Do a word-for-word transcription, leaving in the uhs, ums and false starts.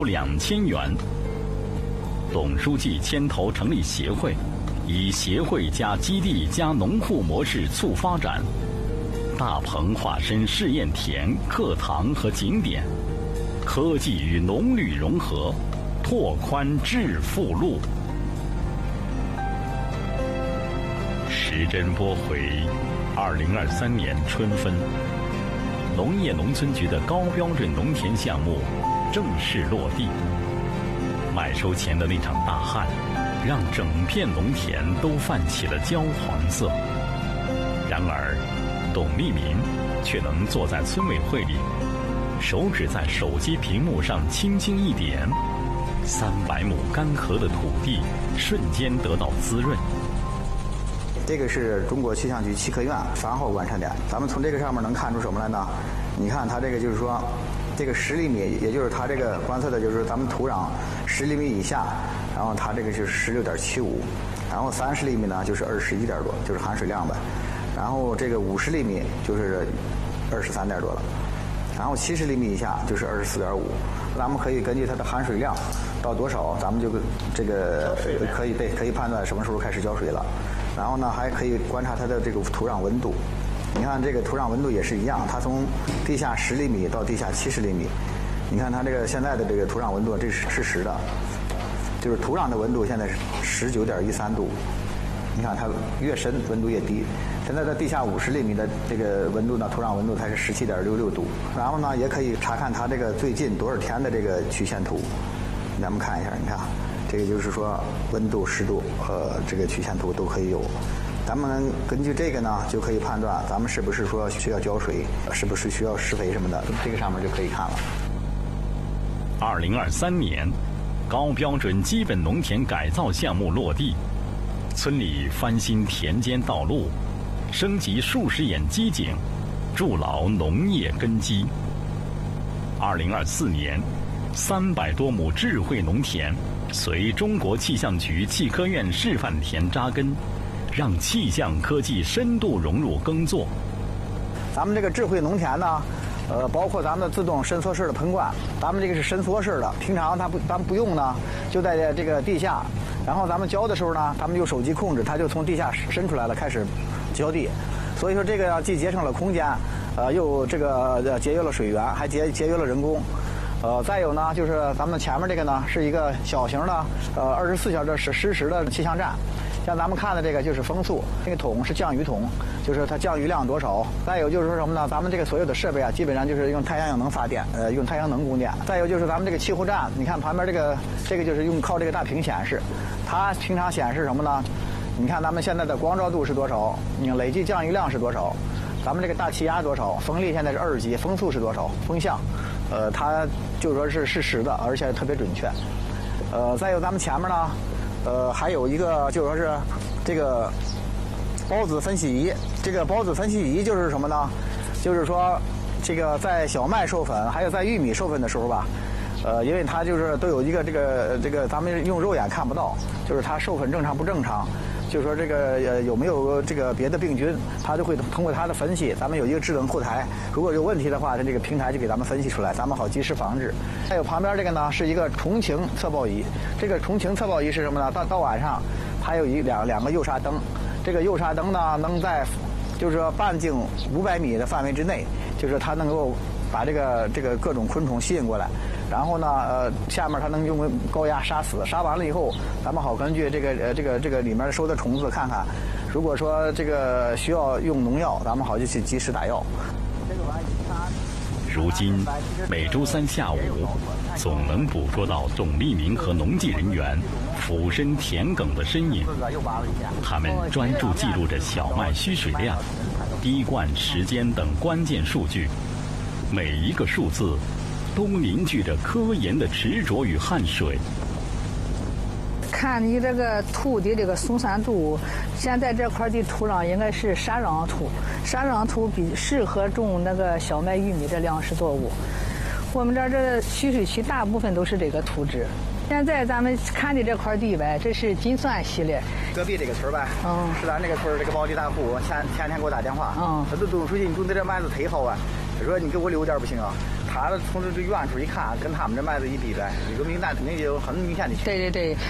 两千元。董书记牵头成立协会，以协会加基地加农户模式促发展。大棚化身试验田、课堂和景点，科技与农旅融合，拓宽致富路。时针拨回二零二三年春分，农业农村局的高标准农田项目正式落地。麦收前的那场大旱，让整片农田都泛起了焦黄色。然而，董立民却能坐在村委会里，手指在手机屏幕上轻轻一点，三百亩干涸的土地瞬间得到滋润。 这个是中国气象局气科院三号观测点，咱们从这个上面能看出什么来呢？你看它这个就是说，这个十厘米，也就是它这个观测的就是咱们土壤十厘米以下，然后它这个就是十六点七五，然后三十厘米呢就是二十一点多，就是含水量呗。然后这个五十厘米就是二十三点多了，然后七十厘米以下就是二十四点五。咱们可以根据它的含水量到多少，咱们就这个可以对可以判断什么时候开始浇水了。然后呢，还可以观察它的这个土壤温度。你看这个土壤温度也是一样，它从地下十厘米到地下七十厘米。你看它这个现在的这个土壤温度，这是是实的，就是土壤的温度现在是十九点一三度。你看它越深温度越低，现在在地下五十厘米的这个温度呢，土壤温度才是十七点六六度。然后呢，也可以查看它这个最近多少天的这个曲线图，咱们看一下，你看这个就是说温度、湿度和这个曲线图都可以有。咱们根据这个呢，就可以判断咱们是不是说需要浇水，是不是需要施肥什么的，这个上面就可以看了。 二零二三年，高标准基本农田改造项目落地。村里翻新田间道路，升级数十眼机井，筑牢农业根基。二零二四年，三百多亩智慧农田随中国气象局气科院示范田扎根，让气象科技深度融入耕作。 咱们这个智慧农田呢，呃，包括咱们的自动伸缩式的喷灌，咱们这个是伸缩式的，平常它不咱们不用呢，就在这个地下。然后咱们浇的时候呢，咱们用手机控制，它就从地下伸出来了，开始浇地。所以说这个既节省了空间，呃，又这个呃节约了水源，还节节约了人工。呃，再有呢，就是咱们前面这个呢是一个小型的呃二十四小时实实时的气象站。像咱们看的这个就是风速，这个桶是降雨桶，就是它降雨量多少。再有就是说什么呢？咱们这个所有的设备啊，基本上就是用太阳能发电，呃，用太阳能供电。再有就是咱们这个气候站，你看旁边这个这个就是用靠这个大屏显示，它平常显示什么呢？你看咱们现在的光照度是多少？你累计降雨量是多少？咱们这个大气压多少？风力现在是二十级，风速是多少？风向，呃，它就说是适时的，而且特别准确。呃，再有咱们前面呢。呃，还有一个就说是这个孢子分析仪，这个孢子分析仪就是什么呢？就是说，这个在小麦授粉还有在玉米授粉的时候吧，呃，因为它就是都有一个这个这个咱们用肉眼看不到，就是它授粉正常不正常，就是说这个呃有没有这个别的病菌，它就会通过它的分析，咱们有一个智能后台，如果有问题的话，它这个平台就给咱们分析出来，咱们好及时防治。还有旁边这个呢是一个重晴测报仪，这个重晴测报仪是什么呢？到到晚上，它有一两两个诱杀灯，这个诱杀灯呢能在就是说半径五百米的范围之内，就是它能够把这个这个各种昆虫吸引过来，然后呢，呃，下面它能用高压杀死，杀完了以后，咱们好根据这个呃这个这个里面收的虫子看看，如果说这个需要用农药，咱们好就去及时打药。 如今每周三下午，总能捕捉到董立民和农技人员俯身田埂的身影。他们专注记录着小麦需水量、滴灌时间等关键数据，每一个数字都凝聚着科研的执着与汗水。 看你这个土的这个松散度，现在这块的土壤应该是沙壤土，沙壤土比适合种那个小麦、玉米的粮食作物。我们这儿这蓄水区大部分都是这个土质。现在咱们看的这块地呗，这是金蒜系列。 隔壁这个村呗，嗯，是咱这个村这个包地大户，前前天给我打电话，嗯，他说董书记，你种的这麦子忒好啊，他说你给我留点不行啊？ 他从这这远处一看，跟他们这麦子一比呗，这个名单肯定就有很明显的区别。 对对对。